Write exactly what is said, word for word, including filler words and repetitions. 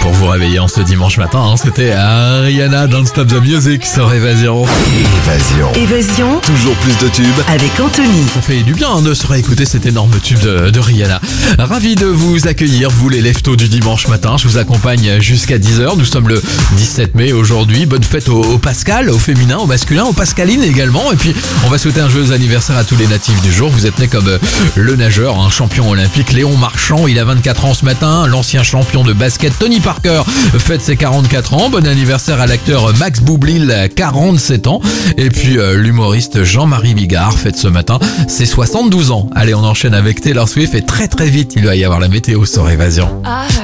pour vous réveiller en ce dimanche matin. Hein. C'était Rihanna, Don't Stop the Music sur Évasion. Évasion. Évasion. Toujours plus de tubes. Avec Anthony. Ça fait du bien hein, de se réécouter cet énorme tube de, de Rihanna. Ravi de vous accueillir, vous les leftos du dimanche matin. Je vous accompagne jusqu'à dix heures. Nous sommes le dix-sept mai aujourd'hui. Bonne fête au, au Pascal, au féminin, au masculin, aux Pascalines également. Et puis, on va souhaiter un joyeux anniversaire à tous les natifs du jour. Vous êtes nés comme euh, le nageur, un champion olympique, Léon Marchand. Il a vingt-quatre ans ce matin. L'ancien champion de basket, Tony Parker, fête ses quarante-quatre ans. Bon anniversaire à l'acteur Max Boublil, quarante-sept ans. Et puis, euh, l'humoriste Jean-Marie Bigard fête ce matin ses soixante-douze ans. Allez, on enchaîne avec Taylor Swift et très très vite, il va y avoir la météo sur Évasion.